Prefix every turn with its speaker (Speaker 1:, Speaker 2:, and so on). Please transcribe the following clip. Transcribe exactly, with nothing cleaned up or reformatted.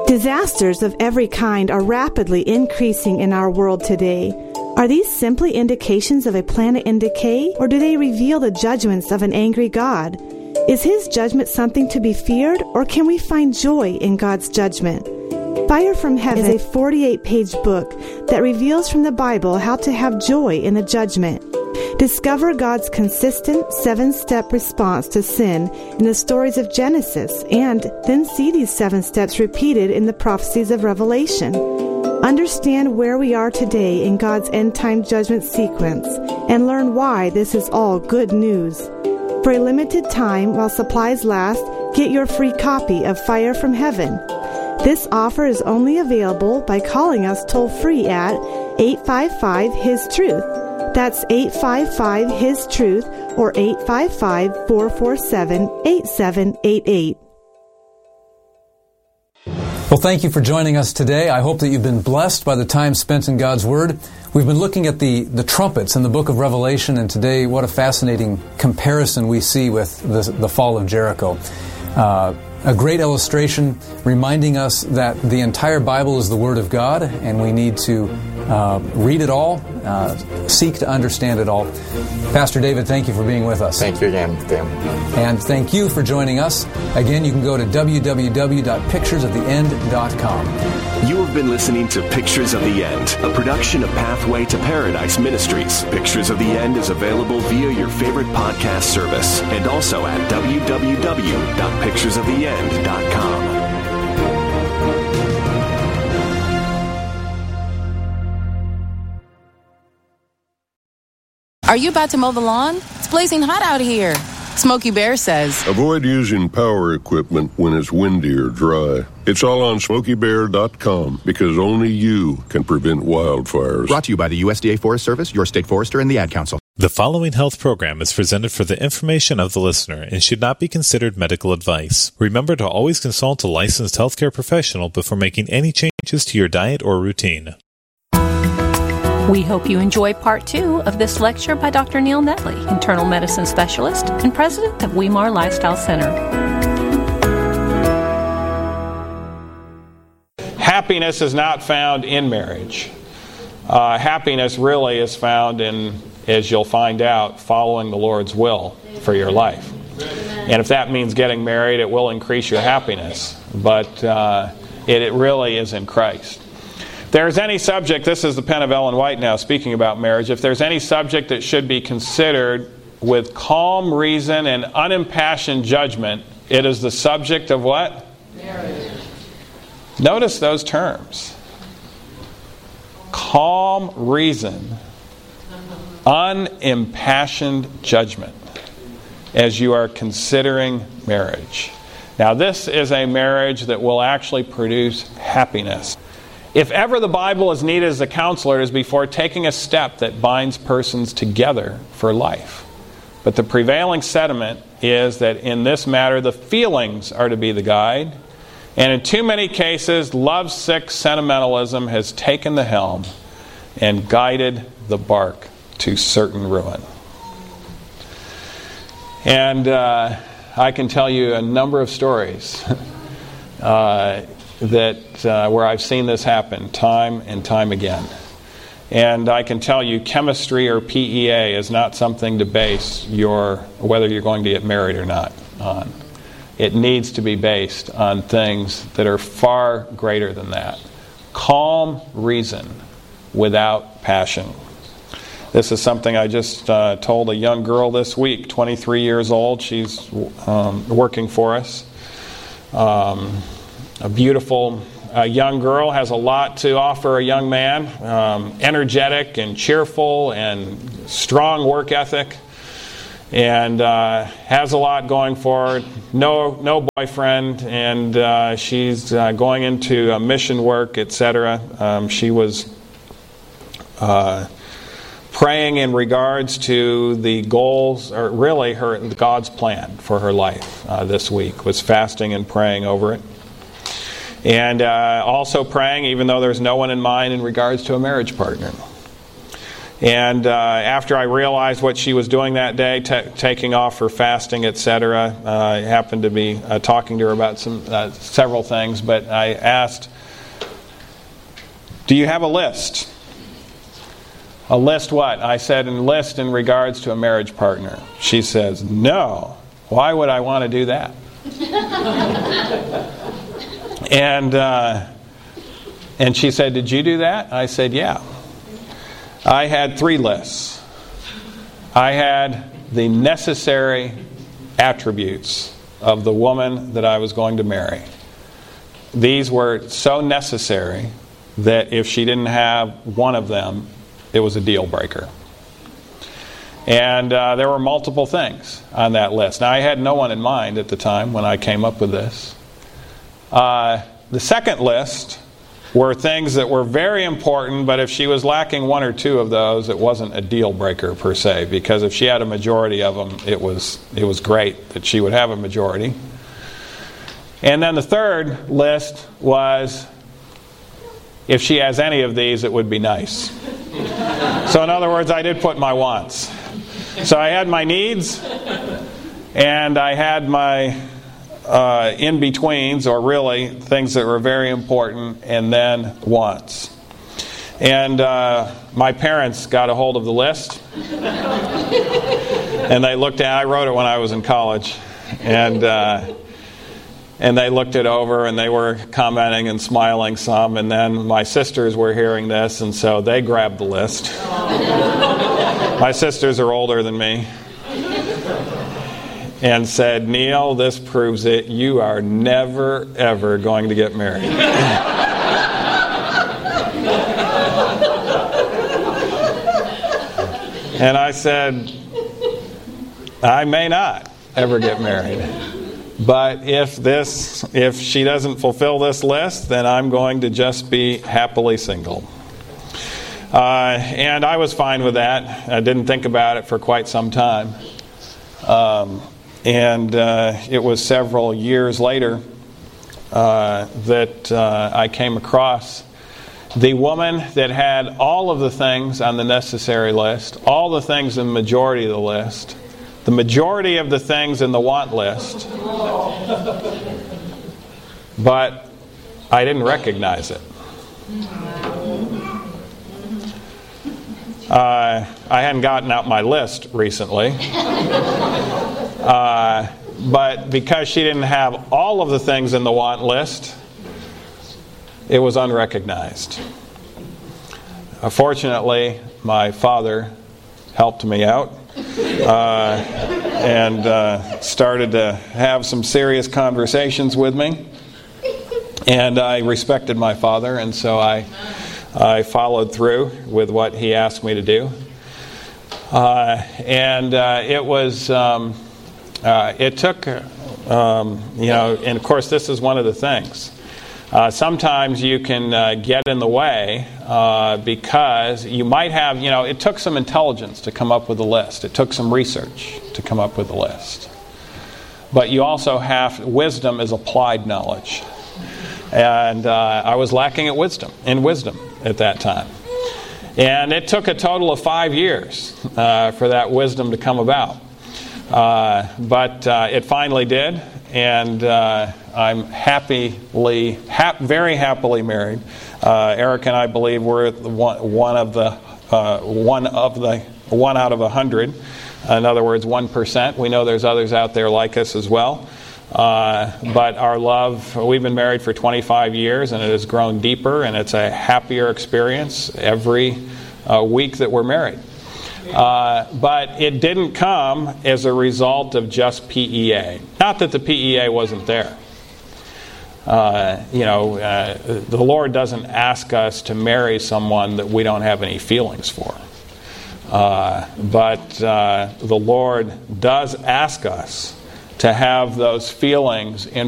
Speaker 1: Disasters of every kind are rapidly increasing in our world today. Are these simply indications of a planet in decay, or do they reveal the judgments of an angry God? Is His judgment something to be feared, or can we find joy in God's judgment? Fire from Heaven is a forty-eight page book that reveals from the Bible how to have joy in the judgment. Discover God's consistent seven-step response to sin in the stories of Genesis, and then see these seven steps repeated in the prophecies of Revelation. Understand where we are today in God's end-time judgment sequence, and learn why this is all good news. For a limited time, while supplies last, get your free copy of Fire from Heaven. This offer is only available by calling us toll-free at eight five five, H I S Truth. That's eight five five, H I S Truth or eight five five, four four seven, eight seven eight eight.
Speaker 2: Well, thank you for joining us today. I hope that you've been blessed by the time spent in God's Word. We've been looking at the, the trumpets in the book of Revelation, and today what a fascinating comparison we see with the, the fall of Jericho. Uh, a great illustration reminding us that the entire Bible is the Word of God, and we need to uh, read it all, uh, seek to understand it all. Pastor David, thank you for being with us.
Speaker 3: Thank you again, Dan.
Speaker 2: And thank you for joining us. Again, you can go to w w w dot pictures of the end dot com.
Speaker 4: You have been listening to Pictures of the End, a production of Pathway to Paradise Ministries. Pictures of the End is available via your favorite podcast service and also at w w w dot pictures of the end dot com.
Speaker 5: Are you about to mow the lawn? It's blazing hot out here. Smokey Bear says,
Speaker 6: avoid using power equipment when it's windy or dry. It's all on smokey bear dot com because only you can prevent wildfires.
Speaker 7: Brought to you by the U S D A Forest Service, your state forester, and the Ad Council.
Speaker 8: The following health program is presented for the information of the listener and should not be considered medical advice. Remember to always consult a licensed healthcare professional before making any changes to your diet or routine.
Speaker 9: We hope you enjoy part two of this lecture by Doctor Neil Netley, internal medicine specialist and president of Weimar Lifestyle Center.
Speaker 10: Happiness is not found in marriage. Uh, happiness really is found in, as you'll find out, following the Lord's will for your life. And if that means getting married, it will increase your happiness. But uh, it, it really is in Christ. If there's any subject, this is the pen of Ellen White now speaking about marriage, if there's any subject that should be considered with calm reason and unimpassioned judgment, it is the subject of what? Marriage. Notice those terms. Calm reason, unimpassioned judgment as you are considering marriage. Now this is a marriage that will actually produce happiness. If ever the Bible is needed as a counselor, it is before taking a step that binds persons together for life. But the prevailing sentiment is that in this matter, the feelings are to be the guide. And in too many cases, love-sick sentimentalism has taken the helm and guided the bark to certain ruin. And uh, I can tell you a number of stories uh, that uh, where I've seen this happen time and time again. And I can tell you chemistry or P E A is not something to base your whether you're going to get married or not on. It needs to be based on things that are far greater than that. Calm reason without passion. This is something I just uh, told a young girl this week, twenty-three years old. She's um, working for us. Um, a beautiful uh, young girl, has a lot to offer a young man. Um, energetic and cheerful and strong work ethic. And uh, has a lot going for her. No, no boyfriend, and uh, she's uh, going into uh, mission work, et cetera. Um, she was uh, praying in regards to the goals, or really her God's plan for her life uh, this week. Was fasting and praying over it, and uh, also praying, even though there's no one in mind, in regards to a marriage partner. And uh, after I realized what she was doing that day, t- taking off her fasting, et cetera, uh, I happened to be uh, talking to her about some uh, several things, but I asked, do you have a list? A list what? I said, a list in regards to a marriage partner. She says, no. Why would I want to do that? and uh, and she said, did you do that? I said, yeah. I had three lists. I had the necessary attributes of the woman that I was going to marry. These were so necessary that if she didn't have one of them, it was a deal breaker. And uh, there were multiple things on that list. Now, I had no one in mind at the time when I came up with this. Uh, the second list were things that were very important, but if she was lacking one or two of those, it wasn't a deal breaker per se, because if she had a majority of them, it was it was great that she would have a majority. And then the third list was, if she has any of these, it would be nice. So in other words, I did put my wants. So I had my needs, and I had my uh, in-betweens, or really things that were very important, and then wants. And uh, my parents got a hold of the list, and they looked at. I wrote it when I was in college, and uh, and they looked it over, and they were commenting and smiling some. And then my sisters were hearing this, and so they grabbed the list. My sisters are older than me. And said, Neil, this proves it. You are never, ever going to get married. And I said, I may not ever get married. But if this, if she doesn't fulfill this list, then I'm going to just be happily single. Uh, and I was fine with that. I didn't think about it for quite some time. Um, and uh, it was several years later uh, that uh, I came across the woman that had all of the things on the necessary list, all the things in the majority of the list, the majority of the things in the want list, but I didn't recognize it. Uh, I hadn't gotten out my list recently. Uh, but because she didn't have all of the things in the want list, it was unrecognized. Uh, fortunately, my father helped me out uh, and uh, started to have some serious conversations with me. And I respected my father, and so I I followed through with what he asked me to do. Uh, and uh, it was, um, uh, it took, um, you know, and of course this is one of the things. Uh, sometimes you can uh, get in the way uh, because you might have, you know, it took some intelligence to come up with a list. It took some research to come up with a list. But you also have, wisdom is applied knowledge. And uh, I was lacking at wisdom, in wisdom at that time. And it took a total of five years uh, for that wisdom to come about. Uh, but uh, it finally did, and uh, I'm happily, hap- very happily married. Uh, Eric and I believe we're one, one of the uh, one of the one out of a hundred. In other words, one percent. We know there's others out there like us as well. Uh, but our love, we've been married for twenty-five years, and it has grown deeper, and it's a happier experience every uh, week that we're married. Uh, but it didn't come as a result of just P E A. Not that the P E A wasn't there. Uh, you know, uh, the Lord doesn't ask us to marry someone that we don't have any feelings for. Uh, but uh, the Lord does ask us to have those feelings in